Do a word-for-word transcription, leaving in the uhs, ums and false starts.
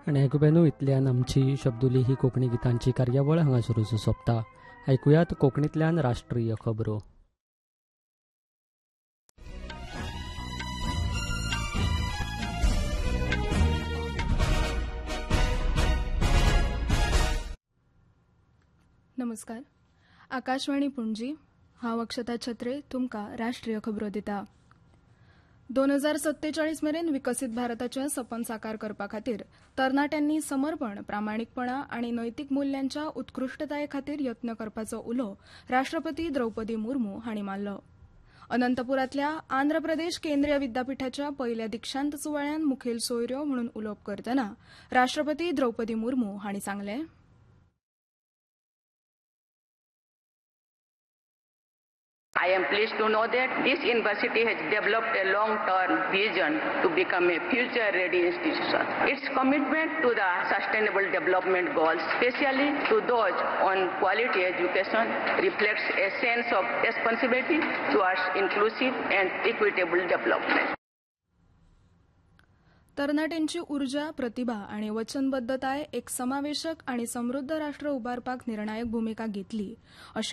आणि ऐकुबेनू इतल्यान आमची शब्दुली ही कोंकणी गितांची कार्यावळ हांगासरूच सोंपता. ऐकुयात कोंकणींतल्यान राष्ट्रीय खबरो. नमस्कार. आकाशवाणी पुणजी. हांव अक्षता छत्रे तुमकां राष्ट्रीय खबरो दिता. दोन हजार सत्तेचाळीस मेरेन विकसीत भारताचें सपन साकार करपा खातीर तरणाट्यांनी समर्पण, प्रामाणीकपणा आनी नैतीक मुल्यांच्या उत्कृश्टताये खातीर यत्न करपाचो उलो राष्ट्रपती द्रौपदी मुर्मू हांणी मारलो. अनंतपुरांतल्या आंध्र प्रदेश केंद्रीय विद्यापीठाच्या पयल्या दिक्षांत सुवाळ्यान मुखेल सोयऱ्यो म्हणून उलोवप करतना राष्ट्रपती द्रौपदी मुर्मू हांणी सांगलें, I am pleased to know that this university has developed a long-term vision to become a future-ready institution. Its commitment to the sustainable development goals, especially to those on quality education, reflects a sense of responsibility towards inclusive and equitable development. तरणाट्यांची ऊर्जा, प्रतिभा आणि वचनबद्धताय एक समावेशक आणि समृद्ध राष्ट्र उभारपाक निर्णायक भूमिका घेतली अशें